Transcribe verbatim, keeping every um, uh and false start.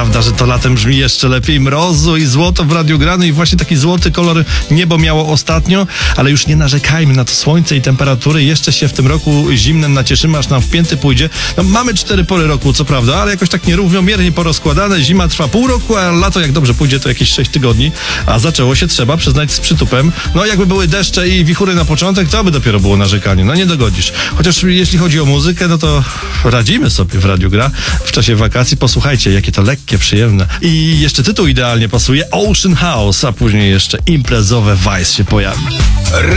prawda, że to latem brzmi jeszcze lepiej. Mrozu i złoto w radiu grano i właśnie taki złoty kolor niebo miało ostatnio, ale już nie narzekajmy na to słońce i temperatury. Jeszcze się w tym roku zimnem nacieszymy, aż nam w pięty pójdzie. No, mamy cztery pory roku, co prawda, ale jakoś tak nierównomiernie porozkładane. Zima trwa pół roku, a lato jak dobrze pójdzie to jakieś sześć tygodni, a zaczęło się, trzeba przyznać, z przytupem. No jakby były deszcze i wichury na początek, to by dopiero było narzekanie. No nie dogodzisz. Chociaż jeśli chodzi o muzykę, no to radzimy sobie w Radiu Gra w czasie wakacji. Posłuchajcie, jakie to lekkie, przyjemne. I jeszcze tytuł idealnie pasuje, Ocean House, a później jeszcze imprezowe Vice się pojawi.